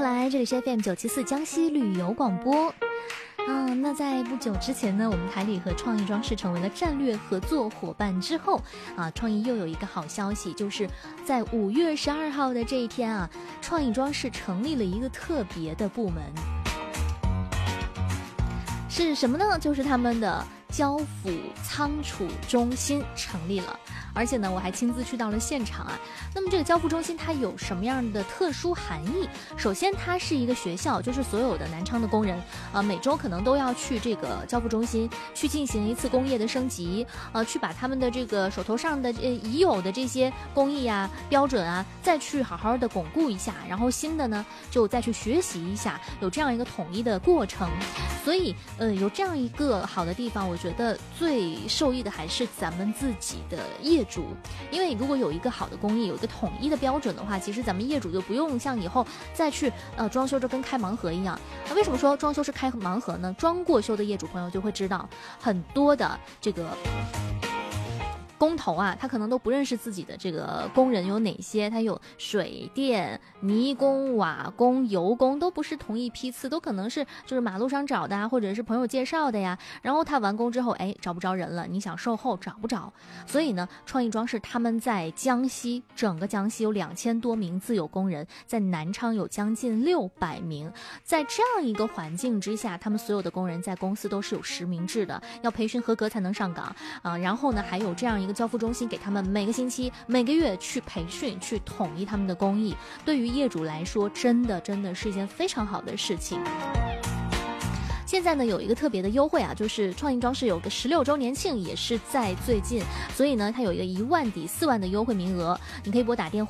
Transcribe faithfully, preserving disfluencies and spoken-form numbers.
回来，这里是 F M 九七四江西旅游广播。嗯，那在不久之前呢，我们台里和创意装饰成为了战略合作伙伴之后啊，创意又有一个好消息，就是在五月十二号的这一天啊，创意装饰成立了一个特别的部门，是什么呢？就是他们的交付仓储中心成立了。而且呢，我还亲自去到了现场啊。那么这个交付中心它有什么样的特殊含义？首先，它是一个学校，就是所有的南昌的工人啊、呃，每周可能都要去这个交付中心去进行一次工业的升级，呃，去把他们的这个手头上的呃已有的这些工艺啊、标准啊，再去好好的巩固一下，然后新的呢就再去学习一下，有这样一个统一的过程。所以，呃，有这样一个好的地方，我觉得最受益的还是咱们自己的业主，因为如果有一个好的工艺，有一个统一的标准的话，其实咱们业主就不用像以后再去呃装修，就跟开盲盒一样。那为什么说装修是开盲盒呢？装过修的业主朋友就会知道，很多的这个工头啊，他可能都不认识自己的这个工人有哪些，他有水电、泥工、瓦工、油工，都不是同一批次，都可能是就是马路上找的啊，或者是朋友介绍的呀。然后他完工之后，哎，找不着人了，你想售后找不着。所以呢，创意装饰他们在江西，整个江西有两千多名自有工人，在南昌有将近六百名。在这样一个环境之下，他们所有的工人在公司都是有实名制的，要培训合格才能上岗啊、呃。然后呢，还有这样一个交付中心给他们每个星期每个月去培训，去统一他们的工艺，对于业主来说真的真的是一件非常好的事情。现在呢有一个特别的优惠啊，就是创意装饰有个十六周年庆，也是在最近，所以呢它有一个一万抵四万的优惠名额，你可以拨打电话